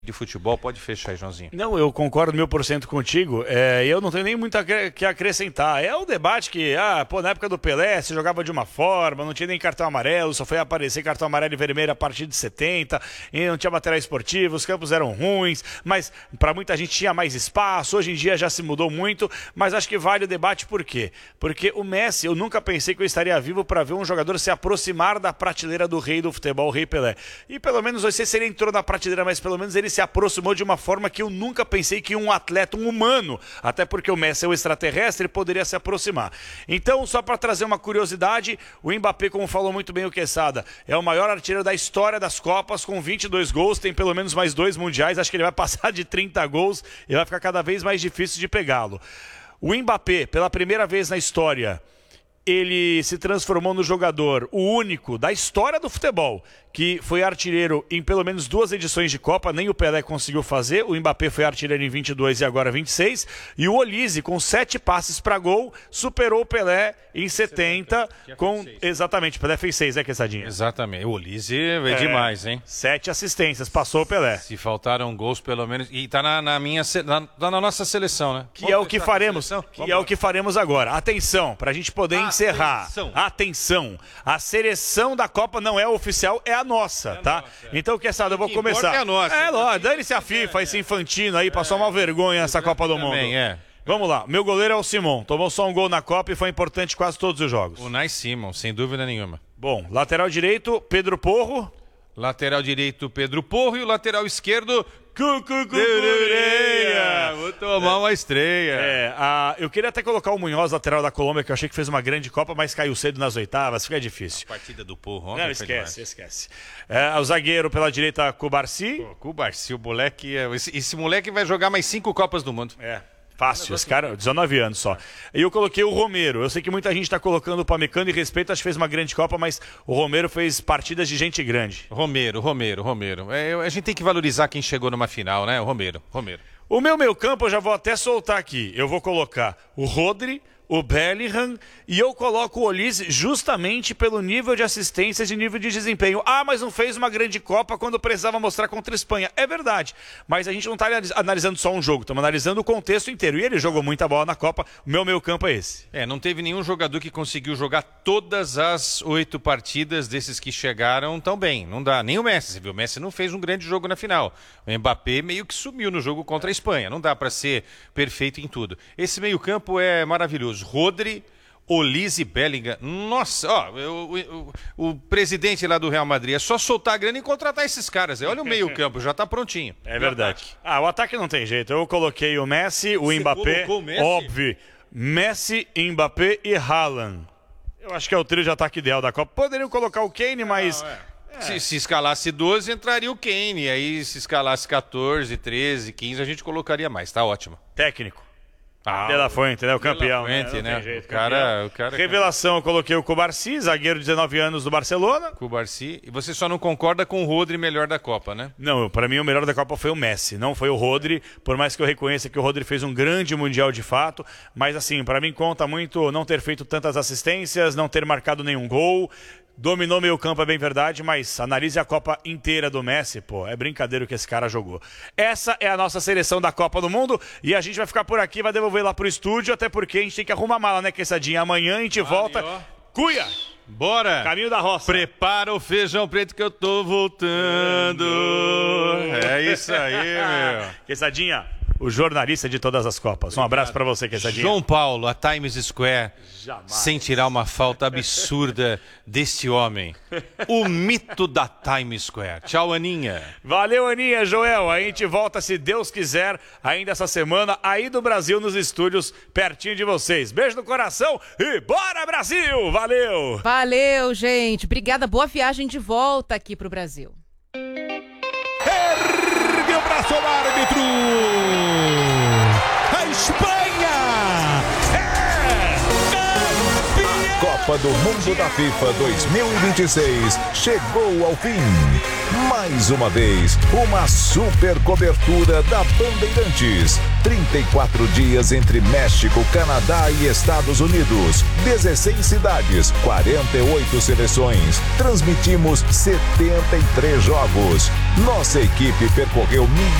de futebol. Pode fechar aí, Joãozinho. Não, eu concordo 1000% contigo. Eu não tenho nem muito que acrescentar. É o debate que, na época do Pelé, se jogava de uma forma, não tinha nem cartão amarelo, só foi aparecer cartão amarelo e vermelho a partir de 70, e não tinha material esportivo, os campos eram ruins, mas para muita gente tinha mais espaço. Hoje em dia já se mudou muito, mas acho que vale o debate por quê? Porque o Messi, eu nunca pensei que eu estaria vivo para ver um jogador se aproximar da prateleira do rei do futebol, o Rei Pelé. E pelo menos, não sei se ele entrou na prateleira, mas pelo menos ele se aproximou de uma forma que eu nunca pensei que um atleta, um humano, até porque o Messi é um extraterrestre, poderia se aproximar. Então, só para trazer uma curiosidade, o Mbappé, como falou muito bem o Quesada, é o maior artilheiro da história das Copas, com 22 gols, tem pelo menos mais 2 mundiais, acho que ele vai passar de 30 gols e vai ficar cada vez mais difícil de pegá-lo. O Mbappé, pela primeira vez na história, ele se transformou no jogador, o único da história do futebol, que foi artilheiro em pelo menos 2 edições de Copa, nem o Pelé conseguiu fazer. O Mbappé foi artilheiro em 22 e agora 26. E o Olise, com 7 passes para gol, superou o Pelé em 70. Exatamente, o Pelé fez 6, né, Quesadinha? Exatamente, o Olise é demais, hein? 7 assistências, passou o Pelé. Se faltaram gols, pelo menos. E tá na nossa seleção, né? Que é o que faremos. Que é o que faremos agora. Atenção, para a gente poder encerrar. Atenção. A seleção da Copa não é oficial, é a nossa, tá? Então, Quesada, eu vou começar. É a nossa. Lógico, dane-se a FIFA, esse infantino aí, passou mal vergonha nessa Copa do Mundo. Vamos lá, meu goleiro é o Simon, tomou só um gol na Copa e foi importante em quase todos os jogos. O Unai Simon, sem dúvida nenhuma. Bom, lateral direito, Pedro Porro. Lateral direito, Pedro Porro, e o lateral esquerdo, Cucureia. Vou tomar uma estreia. Eu queria até colocar o Munhoz, lateral da Colômbia, que eu achei que fez uma grande Copa, mas caiu cedo nas oitavas, fica difícil. A partida do Porro ontem. Não, esquece. O zagueiro pela direita, Cubarsi. Cubarsi, o moleque. Esse moleque vai jogar mais 5 Copas do Mundo. Fácil, esse cara, 19 anos só. E eu coloquei o Romero. Eu sei que muita gente está colocando o Pamecano e respeito, acho que fez uma grande Copa, mas o Romero fez partidas de gente grande. Romero. A gente tem que valorizar quem chegou numa final, né? O Romero. O meu meio-campo eu já vou até soltar aqui. Eu vou colocar o Rodri, o Bellingham, e eu coloco o Olise justamente pelo nível de assistências e nível de desempenho. Mas não fez uma grande Copa quando precisava mostrar contra a Espanha. É verdade, mas a gente não está analisando só um jogo, estamos analisando o contexto inteiro. E ele jogou muita bola na Copa, o meu meio-campo é esse. Não teve nenhum jogador que conseguiu jogar todas as 8 partidas desses que chegaram tão bem. Não dá, nem o Messi, você viu? O Messi não fez um grande jogo na final. O Mbappé meio que sumiu no jogo contra a Espanha. Não dá para ser perfeito em tudo. Esse meio-campo é maravilhoso. Rodri, Olise, Bellingham. Nossa, o presidente lá do Real Madrid é só soltar a grana e contratar esses caras. Olha o meio-campo, já tá prontinho. É verdade. O ataque não tem jeito. Eu coloquei o Messi, o Mbappé, óbvio. Messi, Mbappé e Haaland. Eu acho que é o trio de ataque ideal da Copa. Poderiam colocar o Kane, mas... Se escalasse 12, entraria o Kane. Aí, se escalasse 14, 13, 15, a gente colocaria mais. Tá ótimo. Técnico. De La Fuente, né? O campeão. O cara... Revelação, eu coloquei o Cubarsi, zagueiro de 19 anos do Barcelona. Cubarsi. E você só não concorda com o Rodri melhor da Copa, né? Não, para mim o melhor da Copa foi o Messi, não foi o Rodri, por mais que eu reconheça que o Rodri fez um grande Mundial de fato, mas assim, para mim conta muito não ter feito tantas assistências, não ter marcado nenhum gol. Dominou meio campo, é bem verdade, mas analise a Copa inteira do Messi, é brincadeira o que esse cara jogou. Essa é a nossa seleção da Copa do Mundo e a gente vai ficar por aqui, vai devolver lá pro estúdio, até porque a gente tem que arrumar a mala, né, Quesadinha? Amanhã a gente volta. Cuia! Bora! Caminho da roça. Prepara o feijão preto que eu tô voltando. É isso aí, meu. Quesadinha, o jornalista de todas as Copas. Um abraço pra você, Quesadinha. João Paulo, a Times Square, sem tirar uma falta absurda deste homem. O mito da Times Square. Tchau, Aninha. Valeu, Aninha, Joel. A gente volta, se Deus quiser, ainda essa semana, aí do Brasil, nos estúdios, pertinho de vocês. Beijo no coração e bora, Brasil! Valeu! Valeu, gente. Obrigada. Boa viagem de volta aqui pro Brasil. Ergue o braço ao árbitro! A Espanha é campeã! Copa do Mundo da FIFA 2026 chegou ao fim. Mais uma vez, uma super cobertura da Bandeirantes. 34 dias entre México, Canadá e Estados Unidos. 16 cidades, 48 seleções. Transmitimos 73 jogos. Nossa equipe percorreu